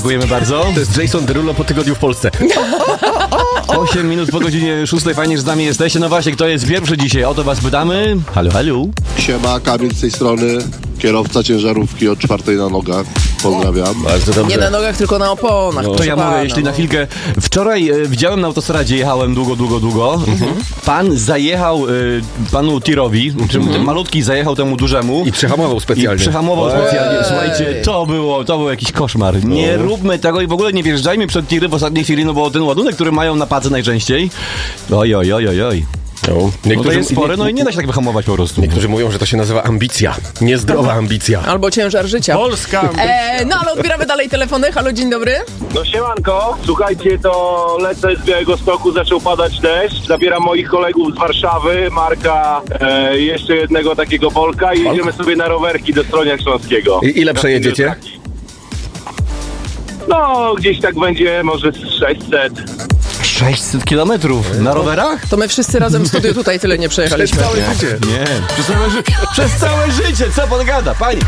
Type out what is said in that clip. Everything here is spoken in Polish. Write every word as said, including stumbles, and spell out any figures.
dziękujemy bardzo. To jest Jason Derulo po tygodniu w Polsce. osiem minut po godzinie szóstej, fajnie, że z nami jesteście. No właśnie, kto jest pierwszy dzisiaj? O to was pytamy. Halo, halo. Siema, Kamil z tej strony, kierowca ciężarówki od czwartej na nogach. Pozdrawiam. Bardzo dobrze. Nie na nogach, tylko na oponach. To proszę ja pana, mogę, jeśli no. na chwilkę. Wczoraj e, widziałem na autostradzie, jechałem długo, długo, długo. Mhm. Pan zajechał e, panu tirowi, mhm. czy ten malutki zajechał temu dużemu. I przehamował specjalnie. I przehamował Ej. specjalnie. Słuchajcie, to było, to był jakiś koszmar. Nie róbmy tego i w ogóle nie wjeżdżajmy przed tiry w ostatniej chwili, no bo ten ładunek, który mają na padze najczęściej. Oj, oj, oj, oj, oj. No, No to jest spory, no i nie da się tak wyhamować po prostu. Niektórzy mówią, że to się nazywa ambicja. Niezdrowa ambicja. Albo ciężar życia. Polska. E, no ale odbieramy dalej telefony. Halo, dzień dobry. No siemanko, słuchajcie, to lecę z Białegostoku, zaczął padać deszcz, zabieram moich kolegów z Warszawy, Marka, e, jeszcze jednego takiego Polka i jedziemy sobie na rowerki do Stronia Śląskiego. I ile przejedziecie? No, gdzieś tak będzie może z sześćset. sześćset kilometrów na rowerach? To my wszyscy razem w studiu tutaj tyle nie przejechaliśmy. Całe życie. Nie, przez całe, ży- przez całe życie, co pan gada, pani?